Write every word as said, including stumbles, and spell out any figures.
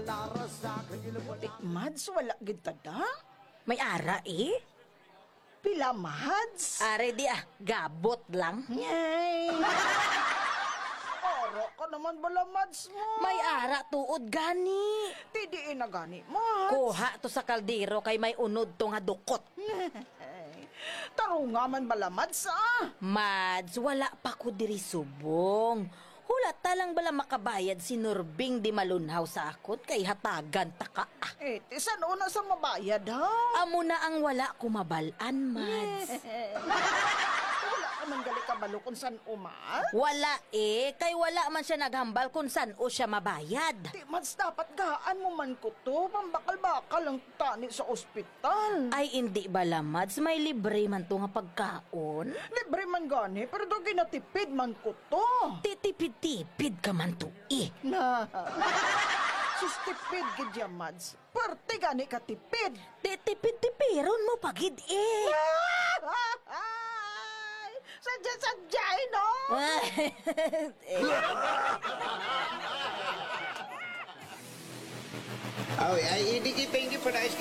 Mads, wala gid tada? May ara eh. Pila, Mads? Are di ah, gabot lang. Yay! Oro ka naman bala, Mads mo. May ara tuod gani. Tidiin na gani, Mads. Kuha to sa kaldero kay may unod to nga dukot. Tarunga man bala, Mads, ah. Mads, wala pa ko diri subong. Hulata lang bala makabayad si Nurbing di malunhaw sa akot kay hatagan ta ka. Ah, Eh, tisan una sa mabayad, ha? amo na ang wala kumabalan, Mads. Wala ka man gali kabalo kung saan umal. Wala eh, kay wala man siya naghambal kung saan o siya mabayad. Di, Mads, dapat gaan mo man ko to. Pambakal-bakal ang tani sa ospital. Ay, hindi bala, Mads, may libre man to nga pagkaon. Libre man gani, pero do ginatipid man ko to. Titipid-tipid ka man to eh. Na. Sustipid gid ya, Mads. Parte gani ka tipid. Titipid-tipiron mo pagid eh. Ay, sadya-sadya, eh, no? Oh, ay, hindi thank you for the ice